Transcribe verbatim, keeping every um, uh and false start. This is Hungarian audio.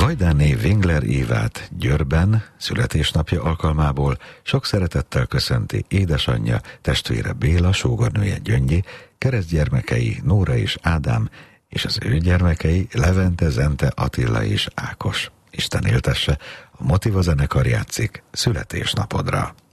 Vajdáné Wingler Évát Győrben születésnapja alkalmából sok szeretettel köszönti édesanyja, testvére Béla, sógornője Gyöngyi, keresztgyermekei Nóra és Ádám, és az ő gyermekei Levente, Zente, Attila és Ákos. Isten éltesse, a Motiva zenekar játszik születésnapodra.